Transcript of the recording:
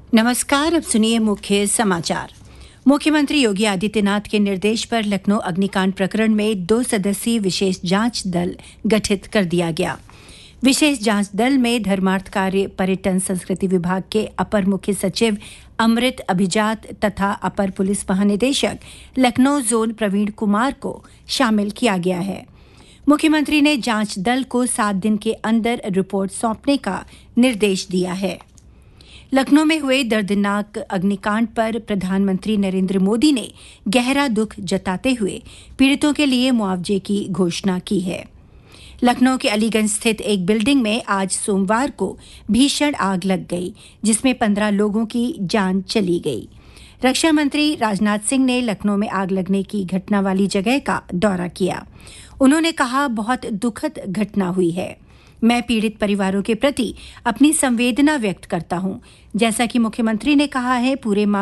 नमस्कार। अब सुनिए मुख्य समाचार। मुख्यमंत्री योगी आदित्यनाथ के निर्देश पर लखनऊ अग्निकांड प्रकरण में 2 सदस्यीय विशेष जांच दल गठित कर दिया गया। विशेष जांच दल में धर्मार्थ कार्य पर्यटन संस्कृति विभाग के अपर मुख्य सचिव अमृत अभिजात तथा अपर पुलिस महानिदेशक लखनऊ जोन प्रवीण कुमार को शामिल किया गया है। मुख्यमंत्री ने जांच दल को 7 दिन के अंदर रिपोर्ट सौंपने का निर्देश दिया है। लखनऊ में हुए दर्दनाक अग्निकांड पर प्रधानमंत्री नरेंद्र मोदी ने गहरा दुख जताते हुए पीड़ितों के लिए मुआवजे की घोषणा की है। लखनऊ के अलीगंज स्थित एक बिल्डिंग में आज सोमवार को भीषण आग लग गई, जिसमें 15 लोगों की जान चली गई। रक्षा मंत्री राजनाथ सिंह ने लखनऊ में आग लगने की घटना वाली जगह का दौरा किया। उन्होंने कहा, बहुत दुखद घटना हुई है। मैं पीड़ित परिवारों के प्रति अपनी संवेदना व्यक्त करता हूं। जैसा कि मुख्यमंत्री ने कहा है, पूरे